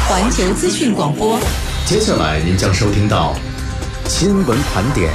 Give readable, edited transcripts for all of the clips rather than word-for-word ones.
环球资讯广播。 接下来您将收听到新闻盘点。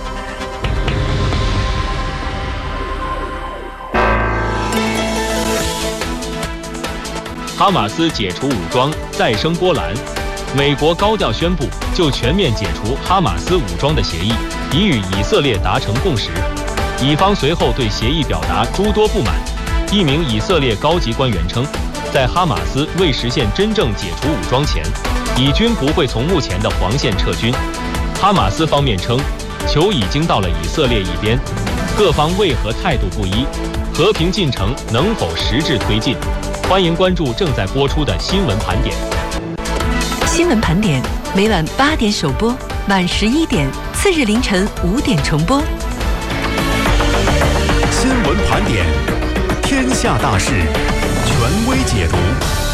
哈马斯解除武装再生波澜，美国高调宣布就全面解除哈马斯武装的协议，已与以色列达成共识。以方随后对协议表达诸多不满。一名以色列高级官员称，在哈马斯未实现真正解除武装前，以军不会从目前的黄线撤军。哈马斯方面称，球已经到了以色列一边，各方为何态度不一？和平进程能否实质推进？欢迎关注正在播出的新闻盘点。 新闻盘点每晚8点首播，晚11点，次日凌晨5点重播。 新闻盘点，天下大事，权威解读。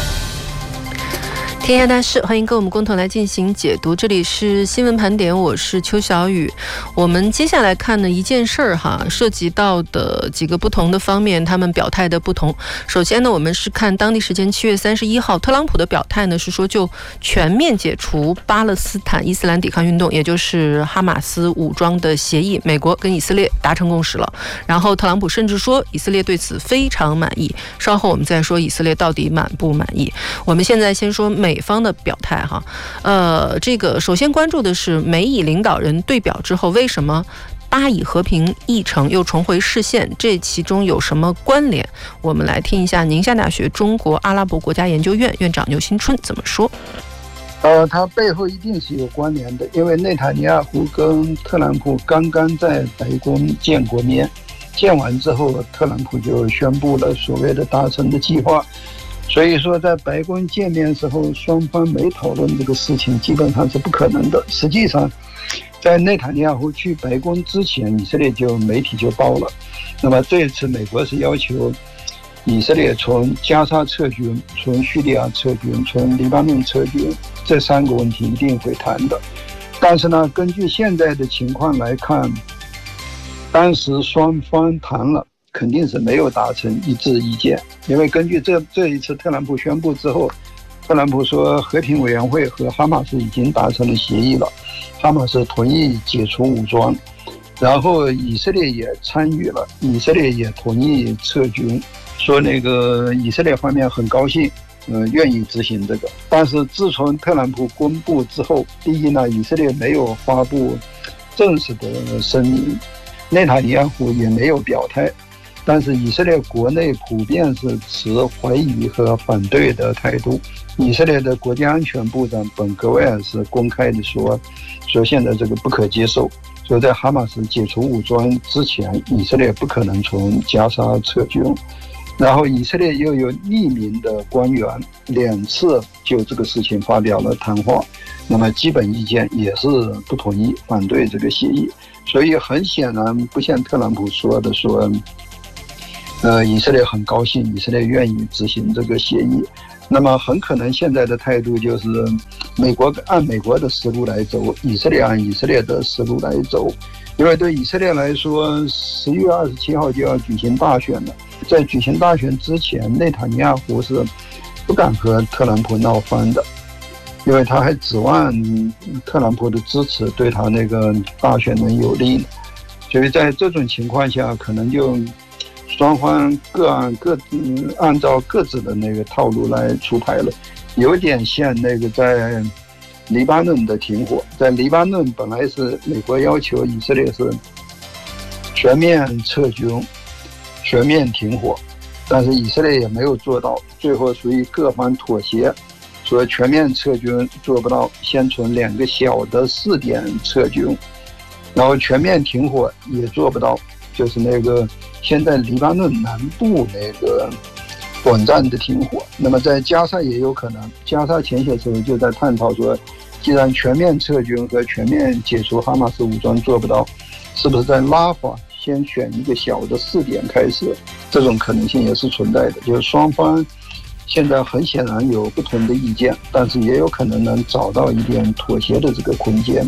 天下大事，欢迎跟我们共同来进行解读。这里是新闻盘点，我是邱小雨。我们接下来看的一件事儿涉及到的几个不同的方面，他们表态的不同。首先呢，我们是看当地时间7月31号，特朗普的表态呢是说就全面解除巴勒斯坦伊斯兰抵抗运动，也就是哈马斯武装的协议，美国跟以色列达成共识了。然后特朗普甚至说以色列对此非常满意。稍后我们再说以色列到底满不满意。我们现在先说美方的表态这个首先关注的是美以领导人对表之后，为什么巴以和平议程又重回视线？这其中有什么关联？我们来听一下宁夏大学中国阿拉伯国家研究院院长牛新春怎么说。 它背后一定是有关联的，因为内塔尼亚胡跟特朗普刚刚在白宫见过面，见完之后，特朗普就宣布了所谓的达成的计划。所以说在白宫见面时候，双方没讨论这个事情，基本上是不可能的。实际上在内塔尼亚胡去白宫之前，以色列媒体就报了。那么这一次美国是要求以色列从加沙撤军，从叙利亚撤军，从黎巴嫩撤军，这3个问题一定会谈的。但是呢，根据现在的情况来看，当时双方谈了，肯定是没有达成一致意见。因为根据这一次特朗普宣布之后，特朗普说和平委员会和哈马斯已经达成了协议了，哈马斯同意解除武装，然后以色列也参与了，以色列也同意撤军，说那个以色列方面很高兴，愿意执行这个。但是自从特朗普公布之后，第一呢，以色列没有发布正式的声明，内塔尼亚胡也没有表态，但是以色列国内普遍是持怀疑和反对的态度。以色列的国家安全部长本格维尔是公开的说现在这个不可接受，说在哈马斯解除武装之前，以色列不可能从加沙撤军。然后以色列又有匿名的官员2次就这个事情发表了谈话，那么基本意见也是不同意，反对这个协议。所以很显然不像特朗普说的以色列很高兴，以色列愿意执行这个协议。那么很可能现在的态度就是美国按美国的思路来走，以色列按以色列的思路来走。因为对以色列来说，10月27号就要举行大选了，在举行大选之前，内塔尼亚胡是不敢和特朗普闹翻的，因为他还指望特朗普的支持对他那个大选能有利呢。所以在这种情况下，可能就双方按照各自的那个套路来出牌了，有点像那个在黎巴嫩的停火。在黎巴嫩本来是美国要求以色列是全面撤军，全面停火，但是以色列也没有做到，最后属于各方妥协，说全面撤军做不到，先从2个小的试点撤军，然后全面停火也做不到，就是那个现在黎巴嫩南部那个短暂的停火。那么在加沙也有可能，加沙前些时候就在探讨说，既然全面撤军和全面解除哈马斯武装做不到，是不是在拉法先选一个小的试点开始？这种可能性也是存在的，就是双方现在很显然有不同的意见，但是也有可能能找到一点妥协的这个空间。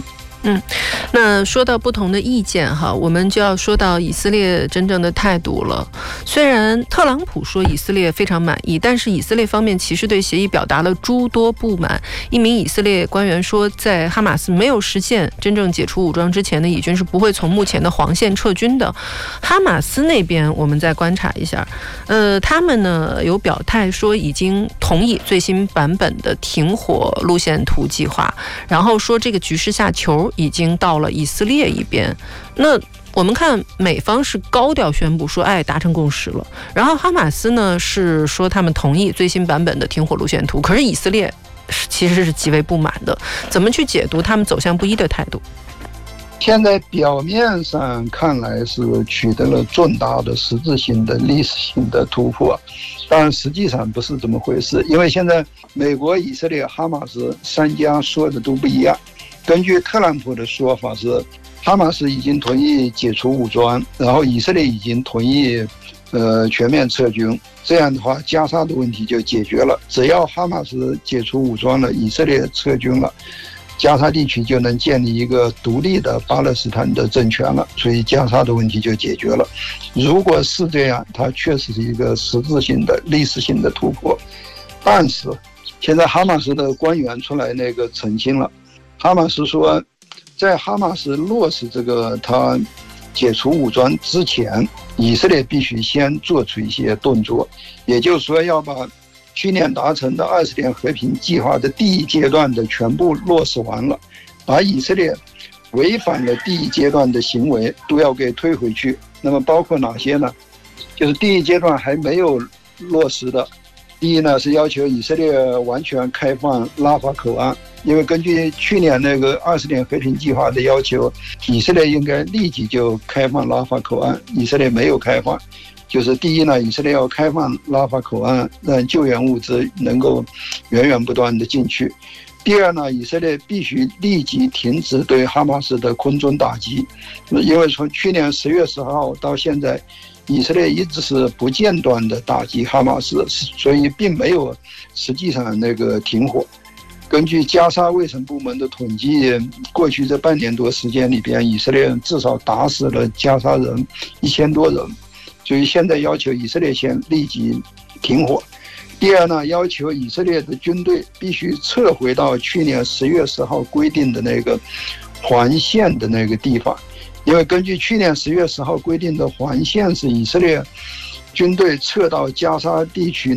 那说到不同的意见哈，我们就要说到以色列真正的态度了。虽然特朗普说以色列非常满意，但是以色列方面其实对协议表达了诸多不满。一名以色列官员说，在哈马斯没有实现真正解除武装之前呢，以军是不会从目前的黄线撤军的。哈马斯那边我们再观察一下，他们呢有表态说已经同意最新版本的停火路线图计划，然后说这个局势下球已经到了以色列一边。那我们看美方是高调宣布说达成共识了，然后哈马斯呢是说他们同意最新版本的停火路线图，可是以色列其实是极为不满的。怎么去解读他们走向不一的态度？ 现在表面上看来是取得了重大的实质性的历史性的突破，但实际上不是这么回事。因为现在美国、以色列、哈马斯三家说的都不一样。根据特朗普的说法是，哈马斯已经同意解除武装，然后以色列已经同意全面撤军。这样的话，加沙的问题就解决了。只要哈马斯解除武装了，以色列撤军了，加沙地区就能建立一个独立的巴勒斯坦的政权了，所以加沙的问题就解决了。如果是这样，它确实是一个实质性的历史性的突破。但是现在哈马斯的官员出来澄清了，哈马斯说，在哈马斯落实这个他解除武装之前，以色列必须先做出一些动作，也就是说要把去年达成的20年和平计划的第一阶段的全部落实完了，把以色列违反了第一阶段的行为都要给推回去。那么包括哪些呢？就是第一阶段还没有落实的，第一呢是要求以色列完全开放拉法口岸，因为根据去年20年和平计划的要求，以色列应该立即就开放拉法口岸，以色列没有开放。就是第一呢，以色列要开放拉法口岸，让救援物资能够源源不断的进去。第二呢，以色列必须立即停止对哈马斯的空中打击，因为从去年10月10号到现在，以色列一直是不间断的打击哈马斯，所以并没有实际上停火。根据加沙卫生部门的统计，过去这半年多时间里边，以色列至少打死了加沙人1000多人，所以现在要求以色列先立即停火。第二呢，要求以色列的军队必须撤回到去年10月10号规定的环线的地方，因为根据去年10月10号规定的环线是以色列军队撤到加沙地区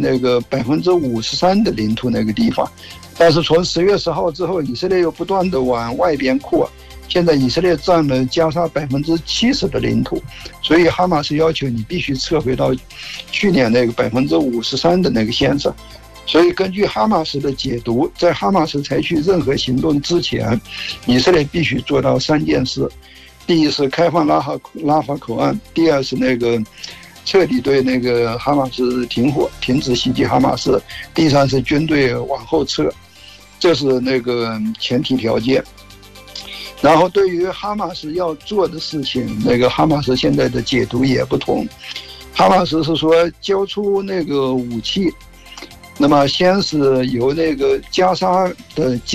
53%的领土地方，但是从10月10号之后，以色列又不断的往外边扩，现在以色列占了加沙70%的领土，所以哈马斯要求你必须撤回到去年53%的线上。所以根据哈马斯的解读，在哈马斯采取任何行动之前，以色列必须做到3件事：第一是开放拉法口岸；第二是彻底对哈马斯停火，停止袭击哈马斯；第三是军队往后撤，这是前提条件。然后对于哈马斯要做的事情，哈马斯现在的解读也不同。哈马斯是说交出武器，那么先是由加沙的